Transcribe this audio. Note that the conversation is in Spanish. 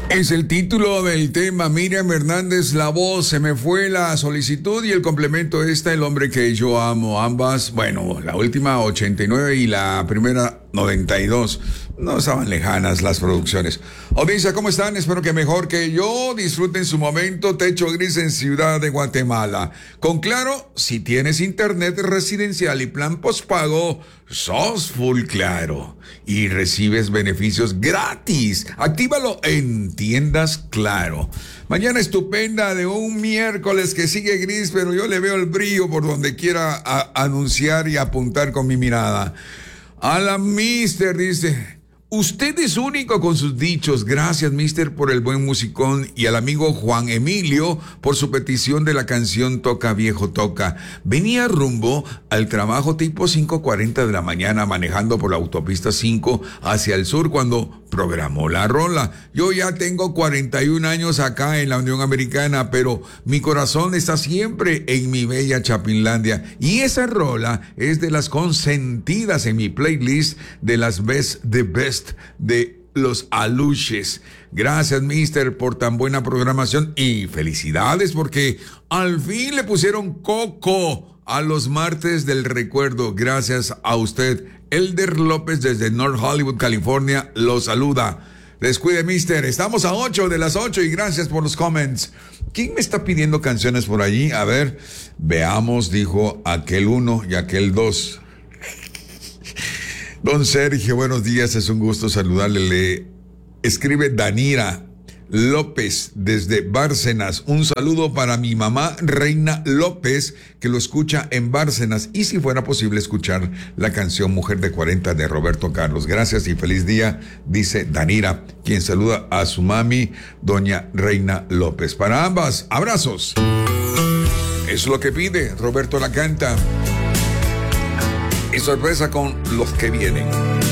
Es el título del tema. Miriam Hernández, la voz, se me fue la solicitud y el complemento está El hombre que yo amo. Ambas, bueno, la última 89 y la primera 92. No estaban lejanas las producciones. Audiencia, ¿cómo están? Espero que mejor que yo. Disfruten su momento. Techo gris en Ciudad de Guatemala. Con Claro, si tienes internet residencial y plan postpago, sos full Claro y recibes beneficios gratis. Actívalo en tiendas Claro. Mañana estupenda de un miércoles que sigue gris, pero yo le veo el brillo por donde quiera anunciar y apuntar con mi mirada. A la Mister dice: usted es único con sus dichos. Gracias, Mister, por el buen musicón. Y al amigo Juan Emilio por su petición de la canción Toca Viejo Toca. Venía rumbo al trabajo tipo 5:40 de la mañana manejando por la autopista 5 hacia el sur cuando programó la rola. Yo ya tengo 41 años acá en la Unión Americana, pero mi corazón está siempre en mi bella Chapinlandia. Y esa rola es de las consentidas en mi playlist de las Best the Best de los Aluches. Gracias, Mister, por tan buena programación y felicidades porque al fin le pusieron coco a los martes del recuerdo. Gracias a usted. Elder López desde North Hollywood, California, lo saluda. Descuide, Mister. Estamos a 8 de las 8 y gracias por los comments. ¿Quién me está pidiendo canciones por allí? A ver, veamos, dijo aquel 1 y aquel 2. Don Sergio, buenos días, es un gusto saludarle. Le escribe Danira López desde Bárcenas. Un saludo para mi mamá Reina López, que lo escucha en Bárcenas. Y si fuera posible escuchar la canción Mujer de 40 de Roberto Carlos. Gracias y feliz día, dice Danira, quien saluda a su mami, doña Reina López. Para ambas, abrazos. Es lo que pide, Roberto la canta. Y sorpresa con los que vienen.